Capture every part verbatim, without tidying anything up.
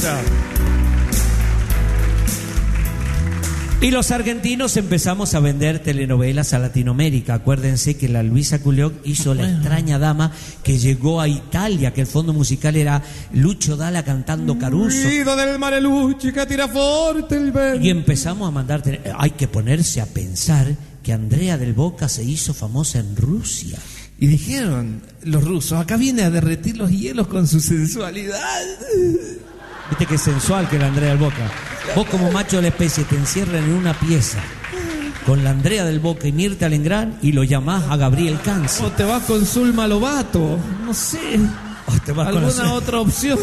Chao. Y los argentinos empezamos a vender telenovelas a Latinoamérica. Acuérdense que la Luisa Culioc hizo La extraña dama, que llegó a Italia, que el fondo musical era Lucho Dalla cantando Caruso. Guido del mare luci che tira forte il vento. Y empezamos a mandar... tele- Hay que ponerse a pensar que Andrea del Boca se hizo famosa en Rusia. Y dijeron los rusos, acá viene a derretir los hielos con su sensualidad. Viste que sensual que la Andrea del Boca. Vos como macho de la especie te encierran en una pieza con la Andrea del Boca y Mirta Legrand y lo llamás a Gabriel Canzi. O te vas con Zulma Lobato, no sé. O te vas con ¿Alguna la- otra opción?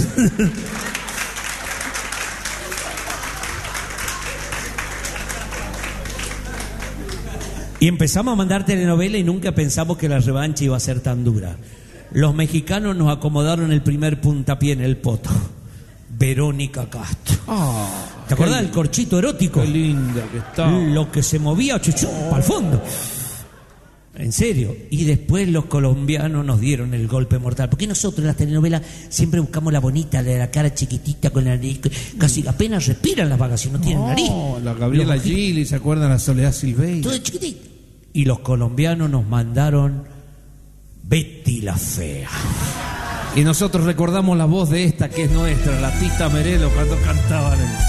Y empezamos a mandar telenovela y nunca pensamos que la revancha iba a ser tan dura. Los mexicanos nos acomodaron el primer puntapié en el poto. Verónica Castro. Oh, ¿Te acordás del corchito erótico? qué linda que está. Lo que se movía chuchú, para el fondo. En serio. Y después los colombianos nos dieron el golpe mortal. Porque nosotros en las telenovelas siempre buscamos la bonita, la de la cara chiquitita con la nariz. Casi apenas respiran las vagas y no tienen nariz. No, la Gabriela Los mexicanos- Gili, ¿se acuerdan? La Soledad Silveira. Todo chiquitito. Y los colombianos nos mandaron Betty la Fea. Y nosotros recordamos la voz de esta que es nuestra, la Tita Merelo, cuando cantaban. el-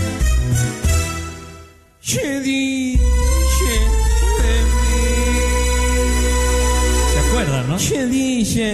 Che dice de mí. ¿Se acuerdan, no? Che dice